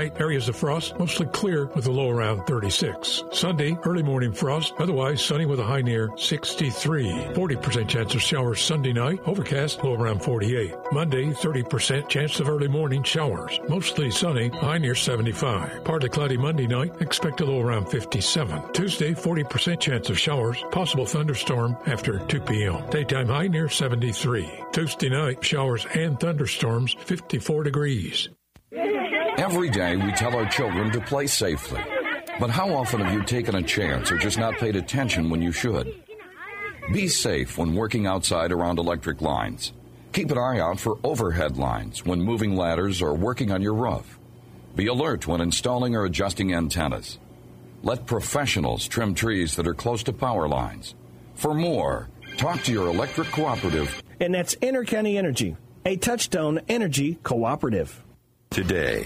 Tonight, areas of frost, mostly clear with a low around 36. Sunday, early morning frost, otherwise sunny with a high near 63. 40% chance of showers Sunday night, overcast, low around 48. Monday, 30% chance of early morning showers, mostly sunny, high near 75. Partly cloudy Monday night, expect a low around 57. Tuesday, 40% chance of showers, possible thunderstorm after 2 p.m. Daytime high near 73. Tuesday night, showers and thunderstorms, 54 degrees. Every day we tell our children to play safely. But how often have you taken a chance or just not paid attention when you should? Be safe when working outside around electric lines. Keep an eye out for overhead lines when moving ladders or working on your roof. Be alert when installing or adjusting antennas. Let professionals trim trees that are close to power lines. For more, talk to your electric cooperative. And that's Intercounty Energy, a Touchstone Energy cooperative. Today.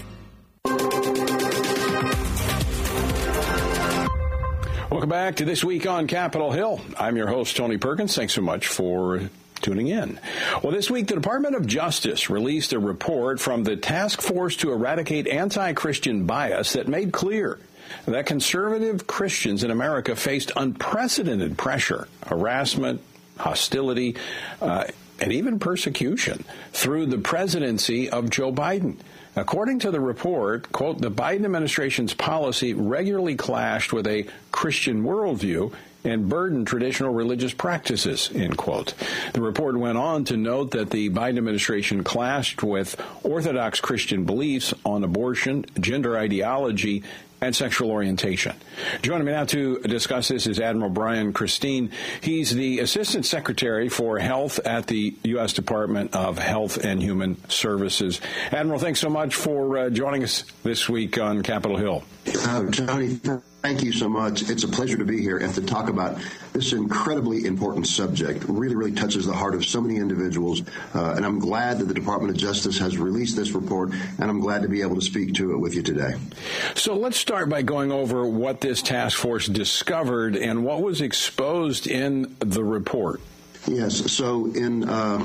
Welcome back to This Week on Capitol Hill. I'm your host, Tony Perkins. Thanks so much for tuning in. Well, this week, the Department of Justice released a report from the Task Force to Eradicate Anti-Christian Bias that made clear that conservative Christians in America faced unprecedented pressure, harassment, hostility, and even persecution through the presidency of Joe Biden. According to the report, quote, the Biden administration's policy regularly clashed with a Christian worldview and burdened traditional religious practices, end quote. The report went on to note that the Biden administration clashed with Orthodox Christian beliefs on abortion, gender ideology, and sexual orientation. Joining me now to discuss this is Admiral Brian Christine. He's the Assistant Secretary for Health at the U.S. Department of Health and Human Services. Admiral, thanks so much for joining us this week on Capitol Hill. Tony, thank you so much. It's a pleasure to be here and to talk about this incredibly important subject. Really, really touches the heart of so many individuals. And I'm glad that the Department of Justice has released this report, and I'm glad to be able to speak to it with you today. So let's start by going over what this task force discovered and what was exposed in the report. Yes. So in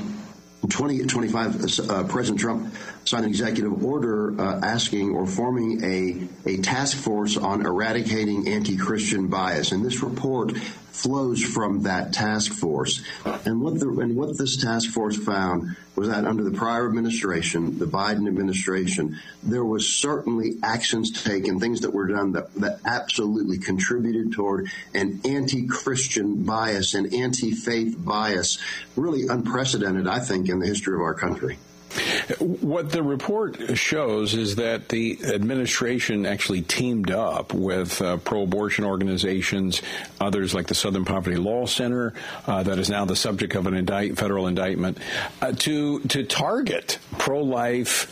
2025, President Trump signed an executive order asking or forming a task force on eradicating anti-Christian bias. And this report flows from that task force. And what this task force found was that under the prior administration, the Biden administration, there was certainly actions taken, things that were done that absolutely contributed toward an anti-Christian bias, an anti-faith bias, really unprecedented, I think, in the history of our country. What the report shows is that the administration actually teamed up with pro-abortion organizations, others like the Southern Poverty Law Center, that is now the subject of an federal indictment, to target pro-life,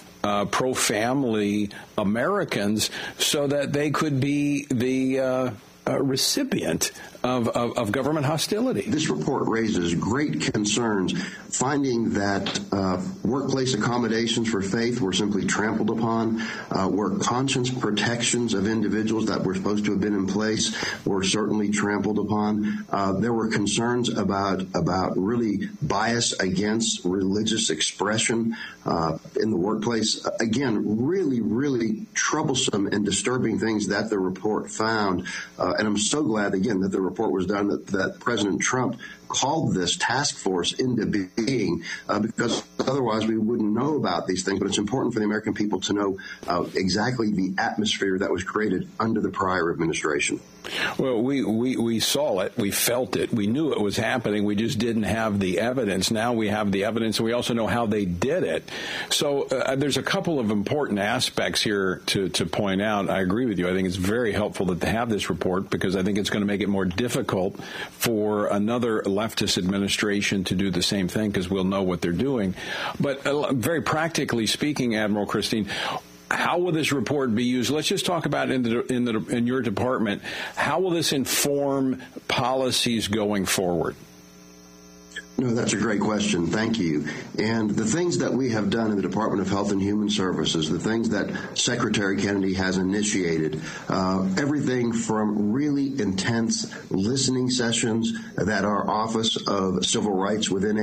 pro-family Americans so that they could be the recipient of government hostility. This report raises great concerns, finding that workplace accommodations for faith were simply trampled upon, where conscience protections of individuals that were supposed to have been in place were certainly trampled upon. There were concerns about really bias against religious expression in the workplace. Again, really, really troublesome and disturbing things that the report found. And I'm so glad, again, that the report was done, that President Trump called this task force into being, because otherwise we wouldn't know about these things. But it's important for the American people to know exactly the atmosphere that was created under the prior administration. Well, we saw it, we felt it, we knew it was happening, we just didn't have the evidence. Now we have the evidence, and we also know how they did it. So there's a couple of important aspects here to point out. I agree with you. I think it's very helpful that they have this report, because I think it's going to make it more difficult for another leftist administration to do the same thing, because we'll know what they're doing. But very practically speaking, Admiral Christine, how will this report be used? Let's just talk about in your department. How will this inform policies going forward? No, that's a great question. Thank you. And the things that we have done in the Department of Health and Human Services, the things that Secretary Kennedy has initiated, everything from really intense listening sessions that our Office of Civil Rights within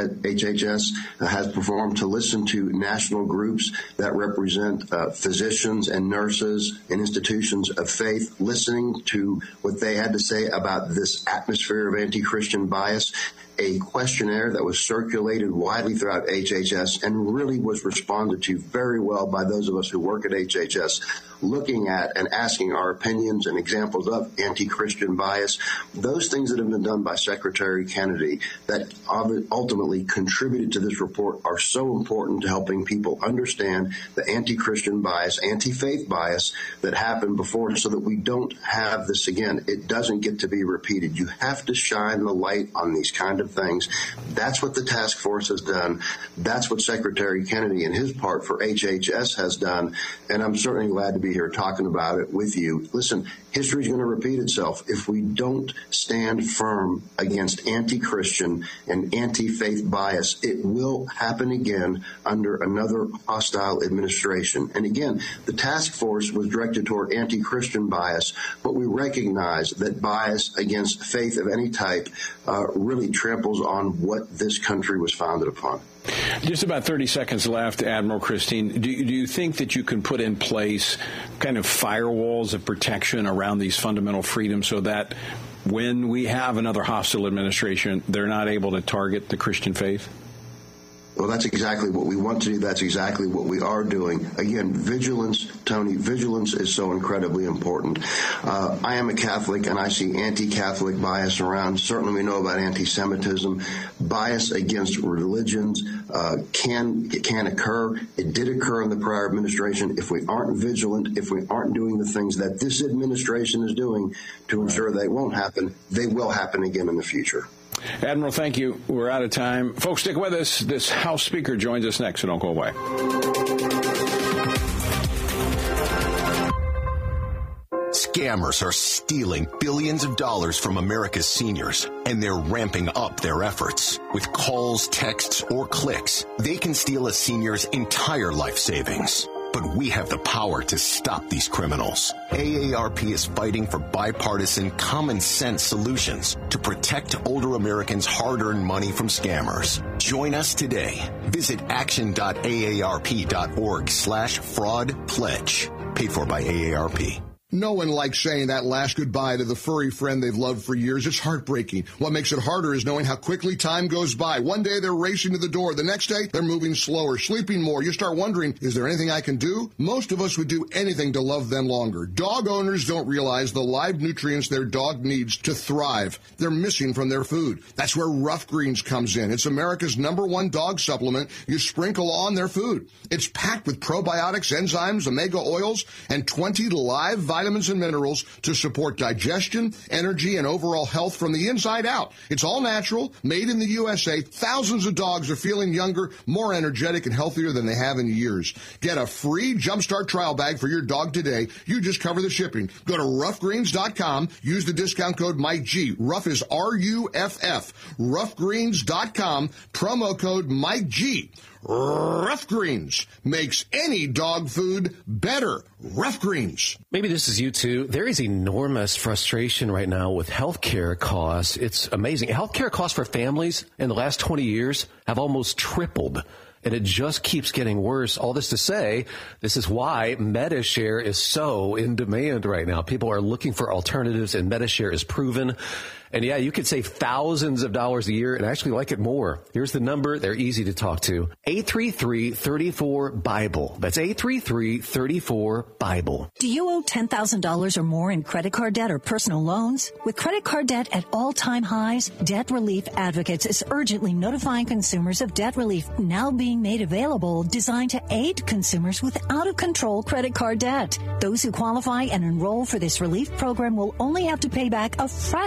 HHS has performed to listen to national groups that represent physicians and nurses and institutions of faith, listening to what they had to say about this atmosphere of anti-Christian bias, a questionnaire that was circulated widely throughout HHS and really was responded to very well by those of us who work at HHS, looking at and asking our opinions and examples of anti-Christian bias. Those things that have been done by Secretary Kennedy that ultimately contributed to this report are so important to helping people understand the anti-Christian bias, anti-faith bias that happened before, so that we don't have this again. It doesn't get to be repeated. You have to shine the light on these kind of things. That's what the task force has done. That's what Secretary Kennedy and his part for HHS has done. And I'm certainly glad to be here talking about it with you. Listen, history is going to repeat itself if we don't stand firm against anti-Christian and anti-faith bias. It will happen again under another hostile administration. And again, the task force was directed toward anti-Christian bias, but we recognize that bias against faith of any type really tramples on what this country was founded upon. Just about 30 seconds left, Admiral Christine. Do you think that you can put in place kind of firewalls of protection around these fundamental freedoms so that when we have another hostile administration, they're not able to target the Christian faith? Well, that's exactly what we want to do. That's exactly what we are doing. Again, vigilance, Tony, vigilance is so incredibly important. I am a Catholic, and I see anti-Catholic bias around. Certainly we know about anti-Semitism. Bias against religions can occur. It did occur in the prior administration. If we aren't vigilant, if we aren't doing the things that this administration is doing to ensure they won't happen, they will happen again in the future. Admiral, thank you. We're out of time. Folks, stick with us. This House Speaker joins us next, so don't go away. Scammers are stealing billions of dollars from America's seniors, and they're ramping up their efforts. With calls, texts, or clicks, they can steal a senior's entire life savings. But we have the power to stop these criminals. AARP is fighting for bipartisan, common-sense solutions to protect older Americans' hard-earned money from scammers. Join us today. Visit action.aarp.org/fraud pledge. Paid for by AARP. No one likes saying that last goodbye to the furry friend they've loved for years. It's heartbreaking. What makes it harder is knowing how quickly time goes by. One day they're racing to the door. The next day they're moving slower, sleeping more. You start wondering, is there anything I can do? Most of us would do anything to love them longer. Dog owners don't realize the live nutrients their dog needs to thrive. They're missing from their food. That's where Rough Greens comes in. It's America's #1 dog supplement you sprinkle on their food. It's packed with probiotics, enzymes, omega oils, and 20 live vitamins and minerals to support digestion, energy, and overall health from the inside out. It's all natural, made in the USA. Thousands of dogs are feeling younger, more energetic, and healthier than they have in years. Get a free Jumpstart trial bag for your dog today. You just cover the shipping. Go to roughgreens.com. Use the discount code MikeG. Rough is RUFF. Roughgreens.com. Promo code MikeG. Rough Greens makes any dog food better. Rough Greens. Maybe this is you too. There is enormous frustration right now with healthcare costs. It's amazing. Healthcare costs for families in the last 20 years have almost tripled. And it just keeps getting worse. All this to say, this is why Medi-Share is so in demand right now. People are looking for alternatives, and Medi-Share is proven. And yeah, you could save thousands of dollars a year and actually like it more. Here's the number. They're easy to talk to. 833-34-BIBLE. That's 833-34-BIBLE. Do you owe $10,000 or more in credit card debt or personal loans? With credit card debt at all-time highs, Debt Relief Advocates is urgently notifying consumers of debt relief now being made available, designed to aid consumers with out-of-control credit card debt. Those who qualify and enroll for this relief program will only have to pay back a fraction of what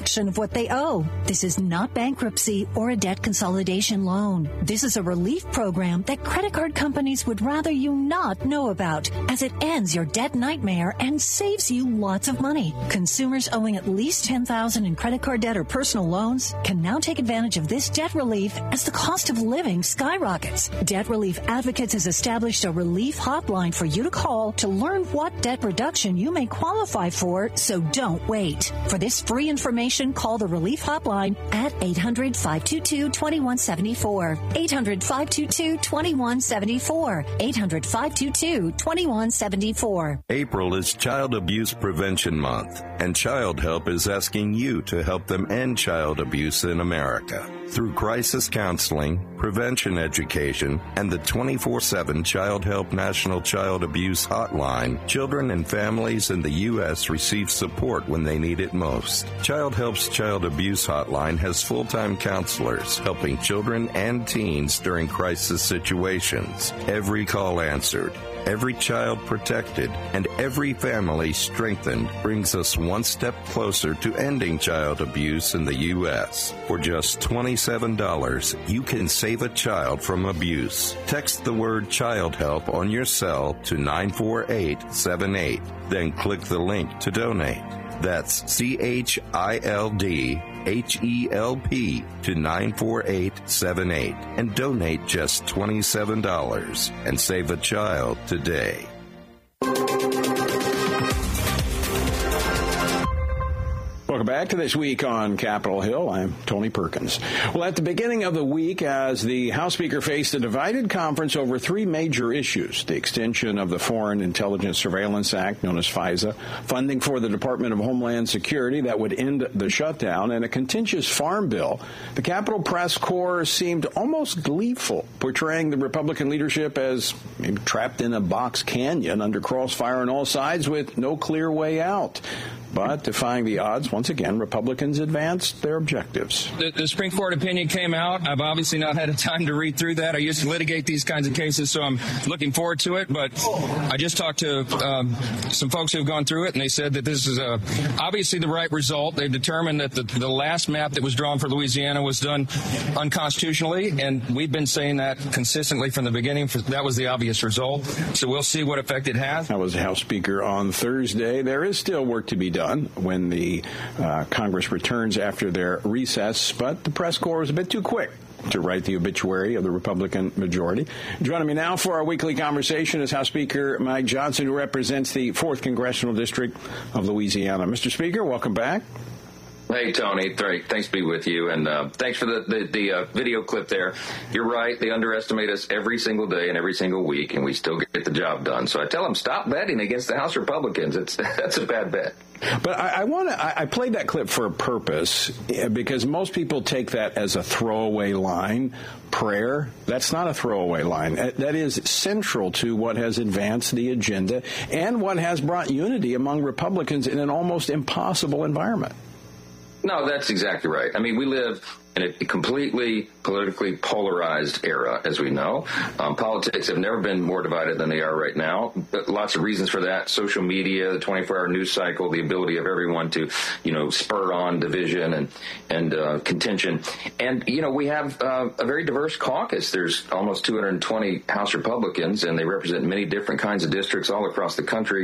what they owe. This is not bankruptcy or a debt consolidation loan. This is a relief program that credit card companies would rather you not know about, as it ends your debt nightmare and saves you lots of money. Consumers owing at least $10,000 in credit card debt or personal loans can now take advantage of this debt relief as the cost of living skyrockets. Debt Relief Advocates has established a relief hotline for you to call to learn what debt reduction you may qualify for, so don't wait. For this free information, call the Relief Hotline at 800-522-2174. 800-522-2174. 800-522-2174. April is Child Abuse Prevention Month, and Child Help is asking you to help them end child abuse in America. Through crisis counseling, prevention education, and the 24/7 Child Help National Child Abuse Hotline, children and families in the U.S. receive support when they need it most. Child Help's Child Abuse Hotline has full-time counselors helping children and teens during crisis situations. Every call answered, every child protected, and every family strengthened brings us one step closer to ending child abuse in the U.S. For just $27, you can save a child from abuse. Text the word Child Help on your cell to 94878. Then click the link to donate. That's CHILDHELP to 94878 and donate just $27 and save a child today. Welcome back to This Week on Capitol Hill. I'm Tony Perkins. Well, at the beginning of the week, as the House Speaker faced a divided conference over three major issues: the extension of the Foreign Intelligence Surveillance Act, known as FISA, funding for the Department of Homeland Security that would end the shutdown, and a contentious farm bill, the Capitol Press Corps seemed almost gleeful, portraying the Republican leadership as trapped in a box canyon under crossfire on all sides with no clear way out. But defying the odds, once again, Republicans advanced their objectives. The Supreme Court opinion came out. I've obviously not had a time to read through that. I used to litigate these kinds of cases, so I'm looking forward to it. But I just talked to some folks who have gone through it, and they said that this is obviously the right result. They've determined that the last map that was drawn for Louisiana was done unconstitutionally, and we've been saying that consistently from the beginning. That was the obvious result. So we'll see what effect it has. That was the House Speaker on Thursday. There is still work to be done when the Congress returns after their recess, but the press corps was a bit too quick to write the obituary of the Republican majority. Joining me now for our weekly conversation is House Speaker Mike Johnson, who represents the 4th Congressional District of Louisiana. Mr. Speaker, welcome back. Hey, Tony. Thanks to be with you, and thanks for the video clip there. You're right. They underestimate us every single day and every single week, and we still get the job done. So I tell them, stop betting against the House Republicans. That's a bad bet. But I played that clip for a purpose, because most people take that as a throwaway line. Prayer, that's not a throwaway line. That is central to what has advanced the agenda and what has brought unity among Republicans in an almost impossible environment. No, that's exactly right. I mean, we live in a completely politically polarized era, as we know. Politics have never been more divided than they are right now. But lots of reasons for that. Social media, the 24-hour news cycle, the ability of everyone to, spur on division and contention. And, we have a very diverse caucus. There's almost 220 House Republicans, and they represent many different kinds of districts all across the country,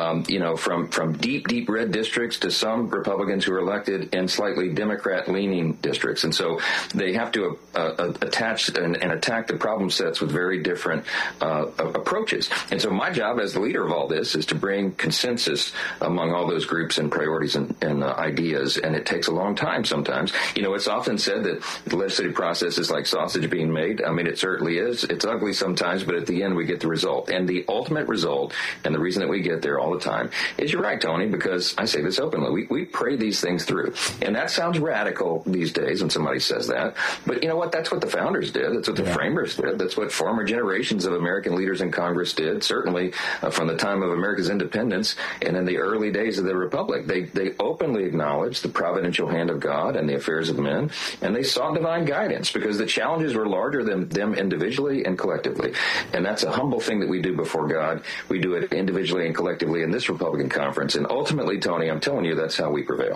from deep red districts to some Republicans who are elected in slightly Democrat-leaning districts. And so they have to attach and attack the problem sets with very different approaches. And so my job as the leader of all this is to bring consensus among all those groups and priorities and ideas. And it takes a long time sometimes. It's often said that the legislative process is like sausage being made. I mean, it certainly is. It's ugly sometimes, but at the end we get the result. And the ultimate result, and the reason that we get there all the time, is you're right, Tony, because I say this openly. We pray these things through. And that sounds radical these days, and somebody says that. But you know what? That's what the founders did. That's what the framers did. That's what former generations of American leaders in Congress did, certainly from the time of America's independence and in the early days of the Republic. They openly acknowledged the providential hand of God and the affairs of men, and they sought divine guidance because the challenges were larger than them individually and collectively. And that's a humble thing that we do before God. We do it individually and collectively in this Republican conference. And ultimately, Tony, I'm telling you, that's how we prevail.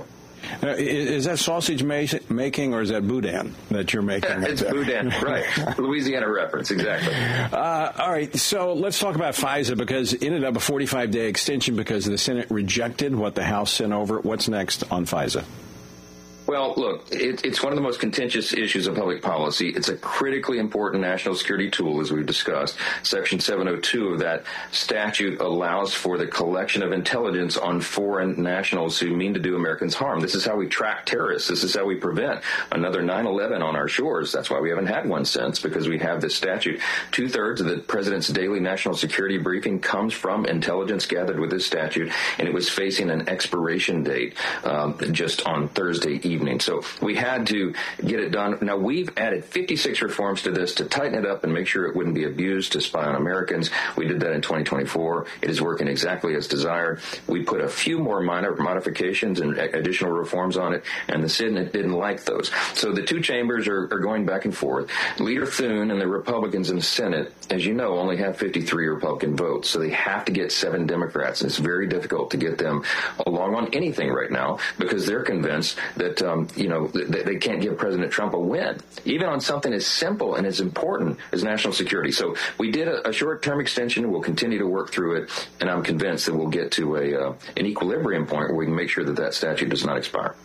Is that sausage making, or is that boudin that you're making? It's boudin, right. Louisiana reference, exactly. All right, so let's talk about FISA, because it ended up a 45-day extension because the Senate rejected what the House sent over. What's next on FISA? Well, look, it's one of the most contentious issues of public policy. It's a critically important national security tool, as we've discussed. Section 702 of that statute allows for the collection of intelligence on foreign nationals who mean to do Americans harm. This is how we track terrorists. This is how we prevent another 9/11 on our shores. That's why we haven't had one since, because we have this statute. 2/3 of the president's daily national security briefing comes from intelligence gathered with this statute, and it was facing an expiration date just on Thursday evening. So we had to get it done. Now, we've added 56 reforms to this to tighten it up and make sure it wouldn't be abused to spy on Americans. We did that in 2024. It is working exactly as desired. We put a few more minor modifications and additional reforms on it, and the Senate didn't like those. So the two chambers are going back and forth. Leader Thune and the Republicans in the Senate, as you know, only have 53 Republican votes, so they have to get 7 Democrats, and it's very difficult to get them along on anything right now because they're convinced that they can't give President Trump a win, even on something as simple and as important as national security. So we did a short-term extension. We'll continue to work through it, and I'm convinced that we'll get to an equilibrium point where we can make sure that statute does not expire.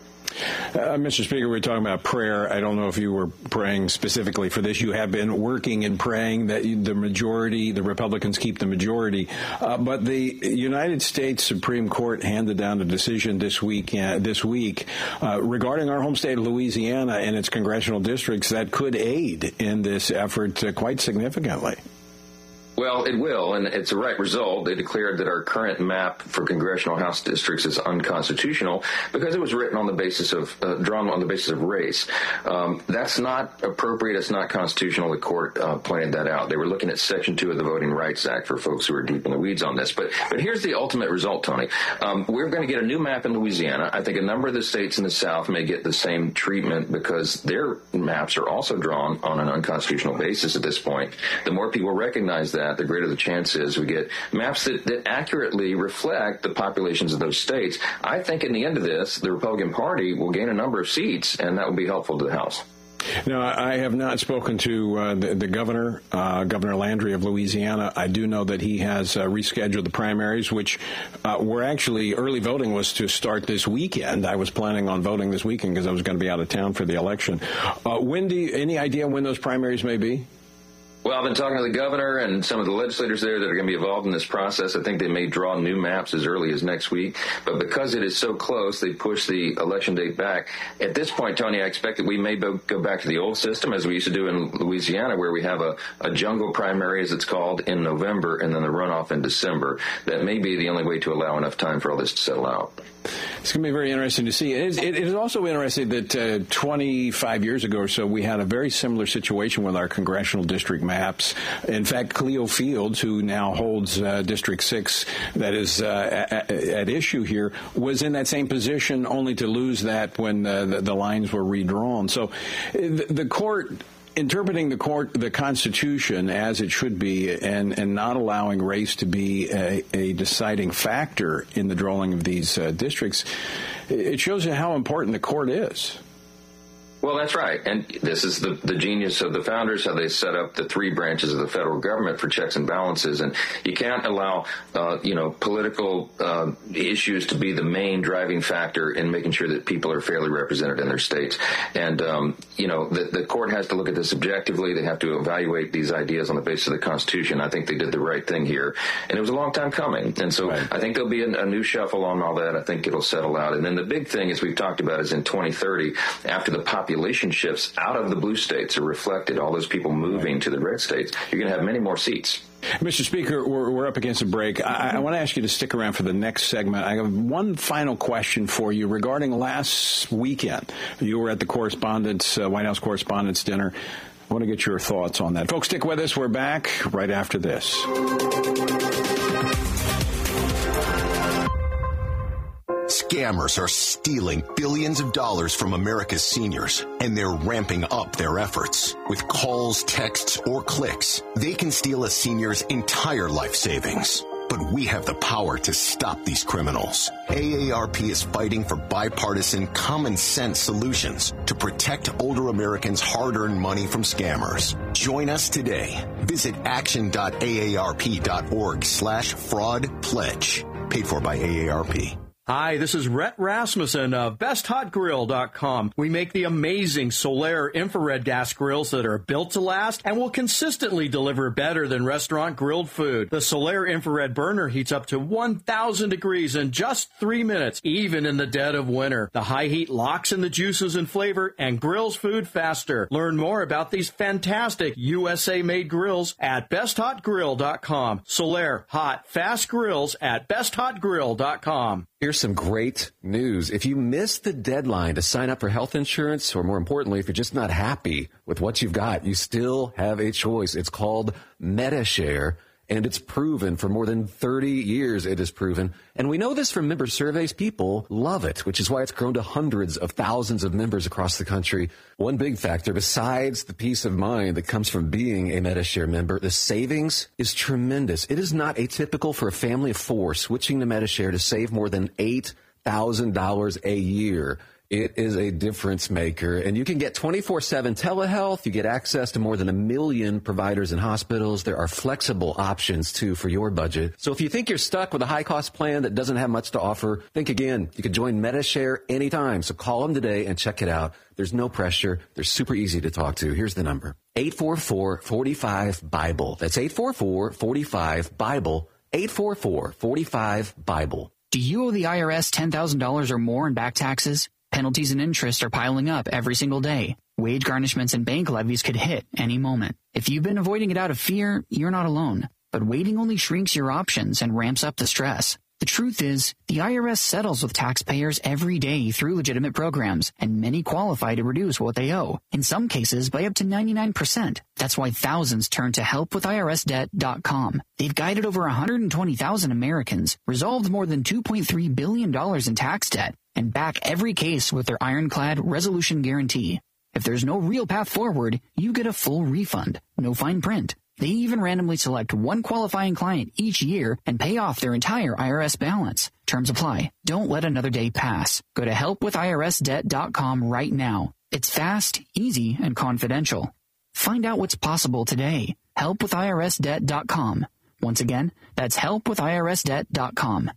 Mr. Speaker, we're talking about prayer. I don't know if you were praying specifically for this. You have been working and praying that the Republicans keep the majority. But the United States Supreme Court handed down a decision this week regarding our home state of Louisiana and its congressional districts that could aid in this effort quite significantly. Well, it will, and it's the right result. They declared that our current map for congressional House districts is unconstitutional because it was written on the basis of drawn on the basis of race. That's not appropriate. It's not constitutional. The court pointed that out. They were looking at Section 2 of the Voting Rights Act for folks who are deep in the weeds on this. But here's the ultimate result, Tony. We're going to get a new map in Louisiana. I think a number of the states in the South may get the same treatment because their maps are also drawn on an unconstitutional basis at this point. The more people recognize that, the greater the chance is we get maps that accurately reflect the populations of those states. I think in the end of this, the Republican Party will gain a number of seats, and that will be helpful to the House. Now, I have not spoken to the governor, Governor Landry of Louisiana. I do know that he has rescheduled the primaries, which were actually early voting was to start this weekend. I was planning on voting this weekend because I was going to be out of town for the election. Any idea when those primaries may be? Well, I've been talking to the governor and some of the legislators there that are going to be involved in this process. I think they may draw new maps as early as next week. But because it is so close, they push the election date back. At this point, Tony, I expect that we may go back to the old system as we used to do in Louisiana, where we have a jungle primary, as it's called, in November and then the runoff in December. That may be the only way to allow enough time for all this to settle out. It's going to be very interesting to see. It is also interesting that 25 years ago or so, we had a very similar situation with our congressional district maps. In fact, Cleo Fields, who now holds District 6 that is at issue here, was in that same position only to lose that when the lines were redrawn. So the court interpreting the Constitution as it should be and not allowing race to be a deciding factor in the drawing of these districts, it shows you how important the court is. Well, that's right. And this is the genius of the founders, how they set up the 3 branches of the federal government for checks and balances. And you can't allow, political issues to be the main driving factor in making sure that people are fairly represented in their states. And, the court has to look at this objectively. They have to evaluate these ideas on the basis of the Constitution. I think they did the right thing here. And it was a long time coming. And so right. I think there'll be a new shuffle on all that. I think it'll settle out. And then the big thing, as we've talked about, is in 2030, after the population shifts out of the blue states are reflected, all those people moving to the red states, you're going to have many more seats. Mr. Speaker, we're up against a break. I want to ask you to stick around for the next segment. I have one final question for you regarding last weekend. You were at the White House Correspondents' Dinner. I want to get your thoughts on that. Folks, stick with us. We're back right after this. Scammers are stealing billions of dollars from America's seniors, and they're ramping up their efforts. With calls, texts, or clicks, they can steal a senior's entire life savings. But we have the power to stop these criminals. AARP is fighting for bipartisan, common-sense solutions to protect older Americans' hard-earned money from scammers. Join us today. Visit action.aarp.org/fraud pledge. Paid for by AARP. Hi, this is Rhett Rasmussen of BestHotGrill.com. We make the amazing Solaire infrared gas grills that are built to last and will consistently deliver better than restaurant grilled food. The Solaire infrared burner heats up to 1,000 degrees in just 3 minutes, even in the dead of winter. The high heat locks in the juices and flavor and grills food faster. Learn more about these fantastic USA-made grills at BestHotGrill.com. Solaire, hot, fast grills at BestHotGrill.com. Here's some great news. If you missed the deadline to sign up for health insurance, or more importantly, if you're just not happy with what you've got, you still have a choice. It's called Medi-Share, and it's proven for more than 30 years it is proven. And we know this from member surveys. People love it, which is why it's grown to hundreds of thousands of members across the country. One big factor, besides the peace of mind that comes from being a Medi-Share member, the savings is tremendous. It is not atypical for a family of 4 switching to Medi-Share to save more than $8,000 a year. It is a difference maker, and you can get 24/7 telehealth. You get access to more than 1 million providers and hospitals. There are flexible options, too, for your budget. So if you think you're stuck with a high-cost plan that doesn't have much to offer, think again. You can join Medi-Share anytime, so call them today and check it out. There's no pressure. They're super easy to talk to. Here's the number, 844-45-BIBLE. That's 844-45-BIBLE, 844-45-BIBLE. Do you owe the IRS $10,000 or more in back taxes? Penalties and interest are piling up every single day. Wage garnishments and bank levies could hit any moment. If you've been avoiding it out of fear, you're not alone. But waiting only shrinks your options and ramps up the stress. The truth is, the IRS settles with taxpayers every day through legitimate programs, and many qualify to reduce what they owe, in some cases by up to 99%. That's why thousands turn to helpwithirsdebt.com. They've guided over 120,000 Americans, resolved more than $2.3 billion in tax debt, and back every case with their ironclad resolution guarantee. If there's no real path forward, you get a full refund, no fine print. They even randomly select one qualifying client each year and pay off their entire IRS balance. Terms apply. Don't let another day pass. Go to helpwithirsdebt.com right now. It's fast, easy, and confidential. Find out what's possible today. Helpwithirsdebt.com. Once again, that's helpwithirsdebt.com.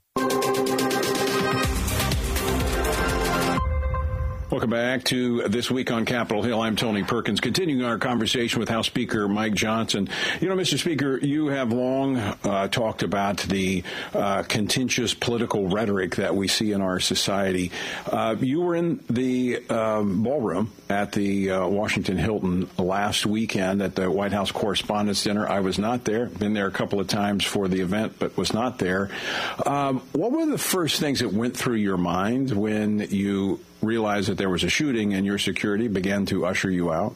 Welcome back to This Week on Capitol Hill. I'm Tony Perkins, continuing our conversation with House Speaker Mike Johnson. You know, Mr. Speaker, you have long talked about the contentious political rhetoric that we see in our society. You were in the ballroom at the Washington Hilton last weekend at the White House Correspondents' Dinner. I was not there. Been there a couple of times for the event, but was not there. What were the first things that went through your mind when you realized that there was a shooting and your security began to usher you out?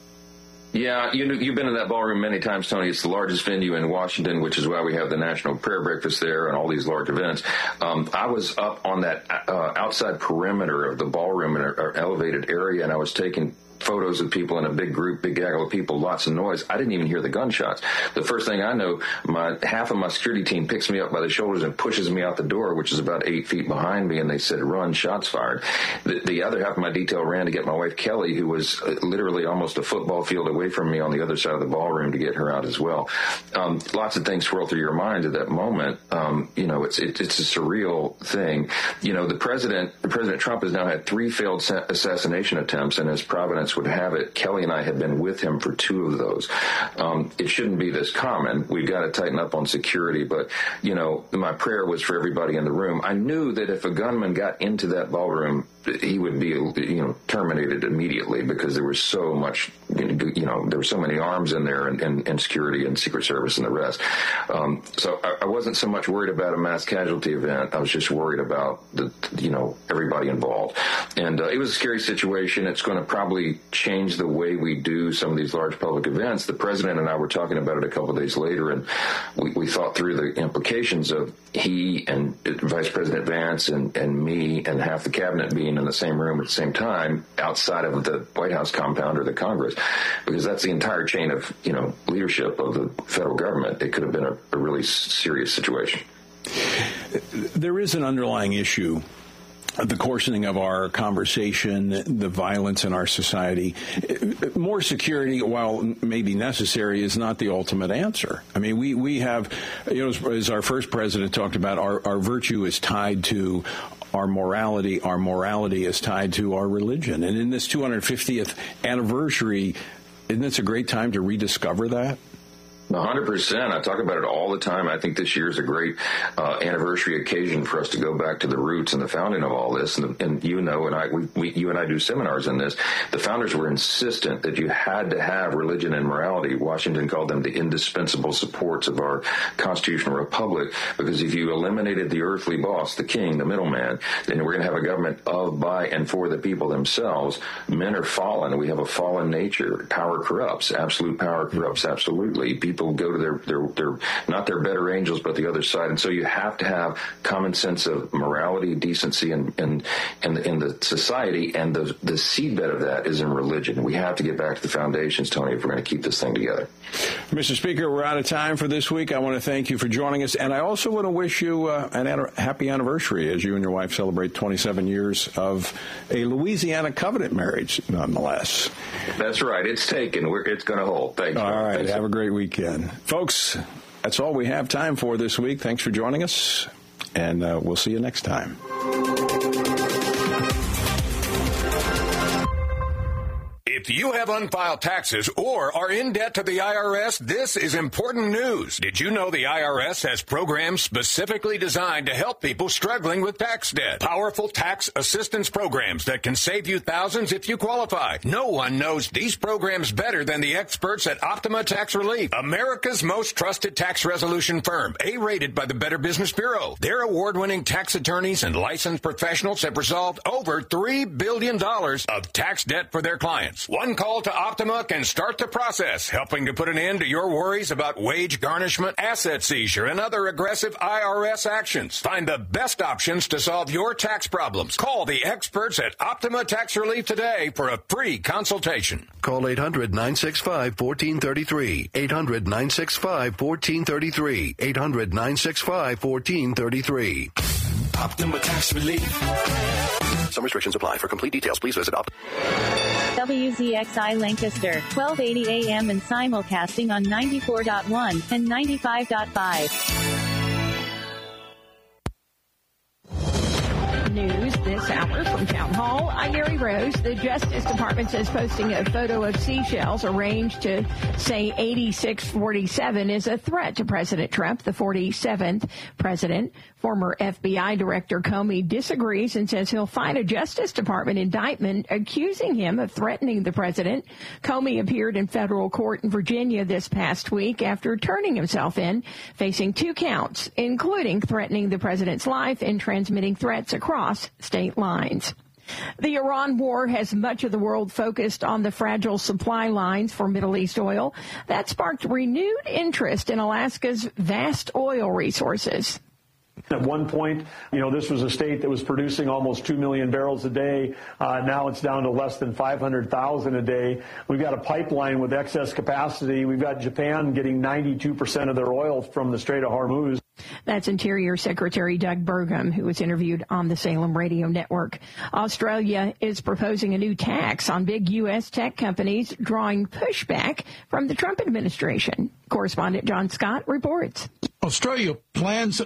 Yeah, you've been in that ballroom many times, Tony. It's the largest venue in Washington, which is why we have the National Prayer Breakfast there and all these large events. I was up on that outside perimeter of the ballroom in an elevated area, and I was taking photos of people in a big group, big gaggle of people, lots of noise. I didn't even hear the gunshots. The first thing I know, half of my security team picks me up by the shoulders and pushes me out the door, which is about 8 feet behind me, and they said, "Run, shots fired." The other half of my detail ran to get my wife, Kelly, who was literally almost a football field away from me on the other side of the ballroom, to get her out as well. Lots of things swirl through your mind at that moment. It's a surreal thing. The President Trump has now had 3 failed assassination attempts, and as Providence would have it, Kelly and I had been with him for 2 of those. It shouldn't be this common. We've got to tighten up on security, but, my prayer was for everybody in the room. I knew that if a gunman got into that ballroom, he would be, terminated immediately, because there was so much, there were so many arms in there, and security and Secret Service and the rest. So I wasn't so much worried about a mass casualty event. I was just worried about everybody involved. And it was a scary situation. It's going to probably change the way we do some of these large public events. The president and I were talking about it a couple of days later, and we thought through the implications of he and Vice President Vance and me and half the cabinet being being in the same room at the same time outside of the White House compound or the Congress, because that's the entire chain of, leadership of the federal government. It could have been a really serious situation. There is an underlying issue. The coarsening of our conversation, the violence in our society. More security, while maybe necessary, is not the ultimate answer. I mean, we have, as our first president talked about, our virtue is tied to our morality. Our morality is tied to our religion. And in this 250th anniversary, isn't this a great time to rediscover that? 100%. I talk about it all the time. I think this year is a great anniversary occasion for us to go back to the roots and the founding of all this. And you and I do seminars in this. The founders were insistent that you had to have religion and morality. Washington called them the indispensable supports of our constitutional republic, because if you eliminated the earthly boss, the king, the middleman, then we're going to have a government of, by, and for the people themselves. Men are fallen. We have a fallen nature. Power corrupts. Absolute power corrupts. Absolutely. People go to their not their better angels, but the other side. And so you have to have common sense of morality, decency, and in the society. And the seedbed of that is in religion. We have to get back to the foundations, Tony, if we're going to keep this thing together. Mr. Speaker, we're out of time for this week. I want to thank you for joining us. And I also want to wish you a happy anniversary as you and your wife celebrate 27 years of a Louisiana covenant marriage, nonetheless. That's right. It's taken. It's going to hold. Thanks. All right. Thanks. Have a great weekend. Folks, that's all we have time for this week. Thanks for joining us, and we'll see you next time. If you have unfiled taxes or are in debt to the IRS, this is important news. Did you know the IRS has programs specifically designed to help people struggling with tax debt? Powerful tax assistance programs that can save you thousands if you qualify. No one knows these programs better than the experts at Optima Tax Relief, America's most trusted tax resolution firm, A-rated by the Better Business Bureau. Their award-winning tax attorneys and licensed professionals have resolved over $3 billion of tax debt for their clients. One call to Optima can start the process, helping to put an end to your worries about wage garnishment, asset seizure, and other aggressive IRS actions. Find the best options to solve your tax problems. Call the experts at Optima Tax Relief today for a free consultation. Call 800-965-1433. 800-965-1433. 800-965-1433. Optima Tax Relief. Some restrictions apply. For complete details, please visit Optima. WZXI Lancaster, 1280 AM and simulcasting on 94.1 and 95.5. News this hour from Town Hall. I'm Mary Rose. The Justice Department says posting a photo of seashells arranged to say 8647 is a threat to President Trump, the 47th president. Former FBI Director Comey disagrees and says he'll fight a Justice Department indictment accusing him of threatening the president. Comey appeared in federal court in Virginia this past week after turning himself in, facing 2 counts, including threatening the president's life and transmitting threats across state lines. The Iran war has much of the world focused on the fragile supply lines for Middle East oil. That sparked renewed interest in Alaska's vast oil resources. At one point, this was a state that was producing almost 2 million barrels a day. Now it's down to less than 500,000 a day. We've got a pipeline with excess capacity. We've got Japan getting 92% of their oil from the Strait of Hormuz. That's Interior Secretary Doug Burgum, who was interviewed on the Salem Radio Network. Australia is proposing a new tax on big U.S. tech companies, drawing pushback from the Trump administration. Correspondent John Scott reports. Australia plans a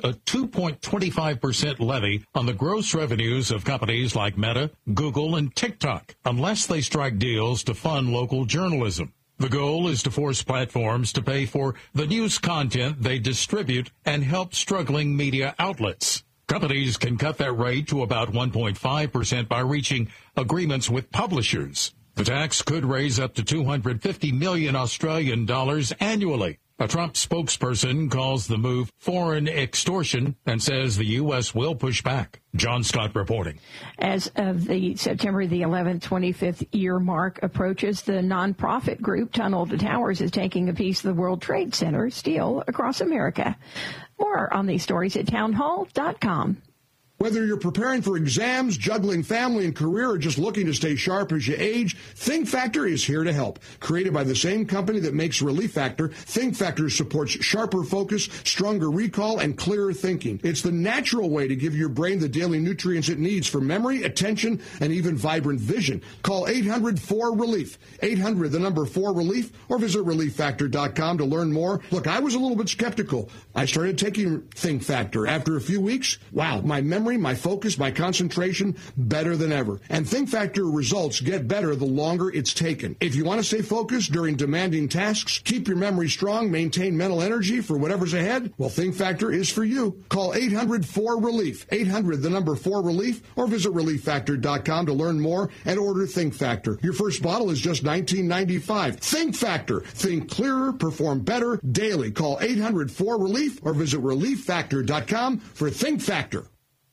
2.25% levy on the gross revenues of companies like Meta, Google, and TikTok, unless they strike deals to fund local journalism. The goal is to force platforms to pay for the news content they distribute and help struggling media outlets. Companies can cut that rate to about 1.5% by reaching agreements with publishers. The tax could raise up to 250 million Australian dollars annually. A Trump spokesperson calls the move foreign extortion and says the U.S. will push back. John Scott reporting. As of the September the 11th, 25th year mark approaches, the nonprofit group Tunnel to Towers is taking a piece of the World Trade Center steel across America. More on these stories at townhall.com. Whether you're preparing for exams, juggling family and career, or just looking to stay sharp as you age, Think Factor is here to help. Created by the same company that makes Relief Factor, Think Factor supports sharper focus, stronger recall, and clearer thinking. It's the natural way to give your brain the daily nutrients it needs for memory, attention, and even vibrant vision. Call 800-4RELIEF, 800, the number 4RELIEF, or visit ReliefFactor.com to learn more. Look, I was a little bit skeptical. I started taking Think Factor. After a few weeks, wow, my memory, my focus, my concentration, better than ever. And Think Factor results get better the longer it's taken. If you want to stay focused during demanding tasks, keep your memory strong, maintain mental energy for whatever's ahead, well, Think Factor is for you. Call 800-4RELIEF, 800, the number 4RELIEF, or visit ReliefFactor.com to learn more and order Think Factor. Your first bottle is just $19.95. Think Factor. Think clearer, perform better daily. Call 800-4RELIEF or visit ReliefFactor.com for Think Factor.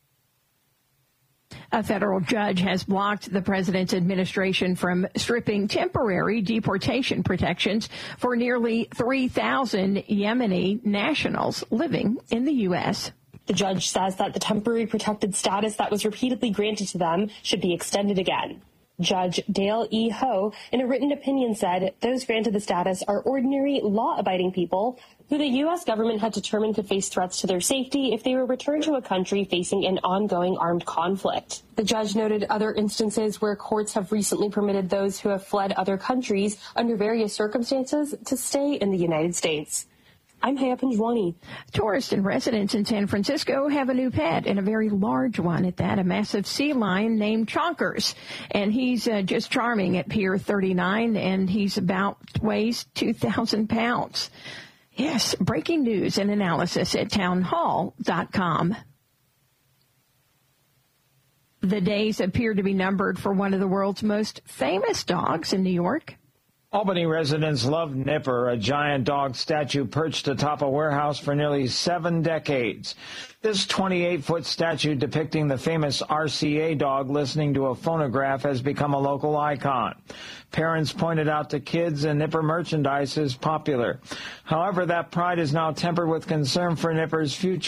A federal judge has blocked the president's administration from stripping temporary deportation protections for nearly 3,000 Yemeni nationals living in the U.S. The judge says that the temporary protected status that was repeatedly granted to them should be extended again. Judge Dale E. Ho, in a written opinion, said those granted the status are ordinary, law-abiding people who the U.S. government had determined could face threats to their safety if they were returned to a country facing an ongoing armed conflict. The judge noted other instances where courts have recently permitted those who have fled other countries under various circumstances to stay in the United States. I'm Haya Panjwani. Tourists and residents in San Francisco have a new pet, and a very large one at that, a massive sea lion named Chonkers. And he's just charming at Pier 39, and he's weighs 2,000 pounds. Yes, breaking news and analysis at townhall.com. The days appear to be numbered for one of the world's most famous dogs in New York. Albany residents love Nipper, a giant dog statue perched atop a warehouse for nearly 7 decades. This 28-foot statue depicting the famous RCA dog listening to a phonograph has become a local icon. Parents pointed out to kids and Nipper merchandise is popular. However, that pride is now tempered with concern for Nipper's future.